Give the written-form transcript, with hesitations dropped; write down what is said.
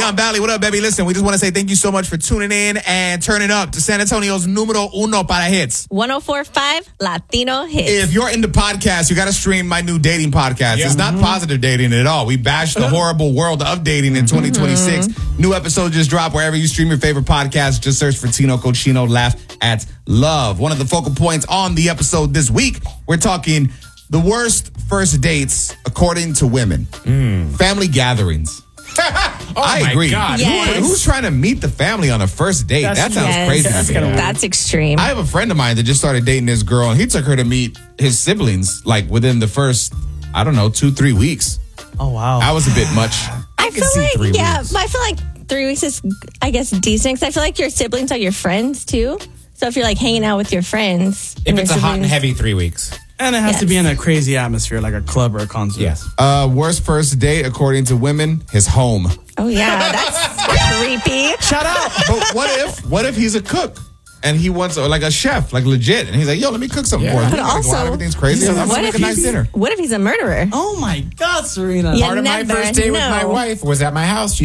Silicon Valley, what up, baby? Listen, we just want to say thank you so much for tuning in and turning up to San Antonio's numero uno para hits. 104.5 Latino Hits. If you're into podcasts, you got to stream my new dating podcast. It's not positive dating at all. We bash the horrible world of dating in 2026. New episode just dropped wherever you stream your favorite podcast. Just search for Tino Cochino Laugh at Love. One of the focal points on the episode this week, we're talking the worst first dates according to women. Family gatherings. I agree. God. Yes. Who's trying to meet the family on a first date? That sounds crazy. That's extreme. I have a friend of mine that just started dating this girl, and he took her to meet his siblings like within the first, 2-3 weeks. Oh, wow. That was a bit much. I feel like, but I feel like 3 weeks is, I guess, decent. 'Cause I feel like your siblings are your friends, too. So if you're, like, hanging out with your friends. If it's a hot and heavy 3 weeks. And it has to be in a crazy atmosphere, like a club or a concert. Yes. Worst first date, according to women, his home. Oh, yeah. That's creepy. Shout out. But what if he's a cook? And he wants like a chef, like legit. And he's like, yo, let me cook something for him. But also, everything's crazy. I'm going to make a nice dinner. What if he's a murderer? Oh, my God, Serena. You Part of my never first date with my know. wife was at my house.